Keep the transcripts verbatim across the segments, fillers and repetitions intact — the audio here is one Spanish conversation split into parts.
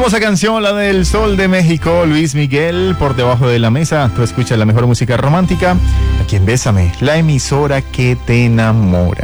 Hermosa canción, la del Sol de México, Luis Miguel, Por Debajo de la Mesa. Tú escuchas la mejor música romántica aquí en Bésame, la emisora que te enamora.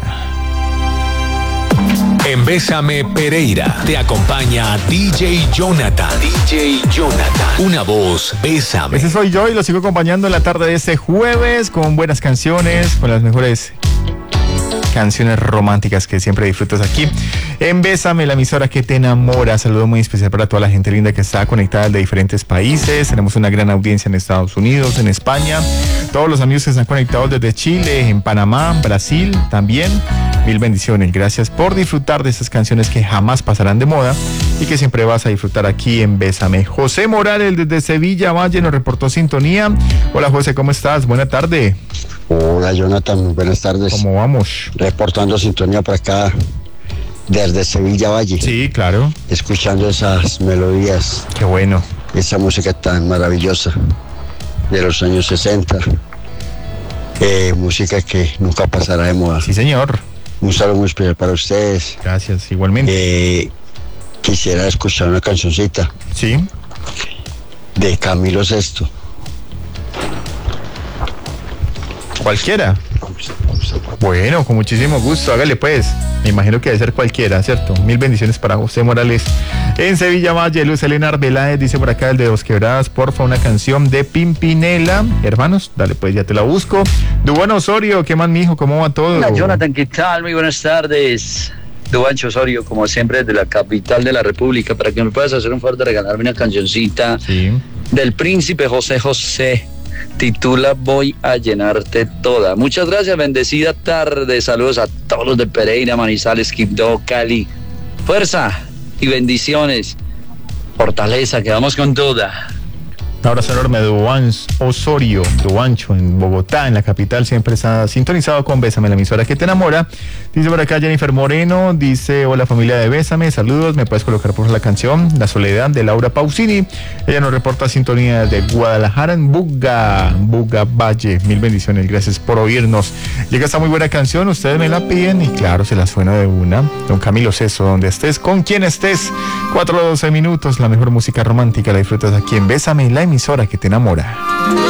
En Bésame Pereira te acompaña D J Jonathan. D J Jonathan, una voz Bésame. Ese soy yo y lo sigo acompañando en la tarde de este jueves con buenas canciones, con las mejores canciones románticas que siempre disfrutas aquí en Bésame, la emisora que te enamora. Saludo muy especial para toda la gente linda que está conectada de diferentes países. Tenemos una gran audiencia en Estados Unidos, en España, todos los amigos que están conectados desde Chile, en Panamá, Brasil también. Mil bendiciones, gracias por disfrutar de esas canciones que jamás pasarán de moda y que siempre vas a disfrutar aquí en Bésame. José Morales desde Sevilla Valle nos reportó sintonía. Hola José, ¿cómo estás? Buena tarde. Hola Jonathan, buenas tardes. ¿Cómo vamos? Reportando sintonía por acá desde Sevilla Valle. Sí, claro. Escuchando esas melodías. Qué bueno. Esa música tan maravillosa de los años sesenta. Eh, música que nunca pasará de moda. Sí, señor. Un saludo muy especial para ustedes. Gracias, igualmente. Eh, quisiera escuchar una cancioncita. Sí. De Camilo Sesto. Cualquiera. Bueno, con muchísimo gusto, hágale pues. Me imagino que debe ser cualquiera, ¿cierto? Mil bendiciones para José Morales. En Sevilla Valle, Luz Elena Arbeláez dice por acá el de Dos Quebradas, porfa, una canción de Pimpinela. Hermanos, dale pues, ya te la busco. Dubán Osorio, ¿qué más, mijo? ¿Cómo va todo? Hola, Jonathan, ¿qué tal? Muy buenas tardes. Dubán Osorio, como siempre, desde la capital de la República, para que me puedas hacer un favor de regalarme una cancioncita sí. del príncipe José José. Titula Voy a llenarte toda. Muchas gracias, bendecida tarde. Saludos a todos los de Pereira, Manizales, Quibdó, Cali. Fuerza y bendiciones. Fortaleza, que vamos con toda. Un abrazo enorme de Dubán Osorio, Dubancho, en Bogotá, en la capital, siempre está sintonizado con Bésame, la emisora que te enamora. Dice por acá Jennifer Moreno, dice, hola familia de Bésame, saludos, me puedes colocar por la canción La Soledad de Laura Pausini. Ella nos reporta sintonía de Guadalajara en Buga, Buga Valle. Mil bendiciones, gracias por oírnos. Llega esta muy buena canción, ustedes me la piden y claro, se la suena de una. Don Camilo Sesto, donde estés, con quien estés, cuatro a doce minutos, la mejor música romántica la disfrutas aquí en Bésame, la emisora que te enamora.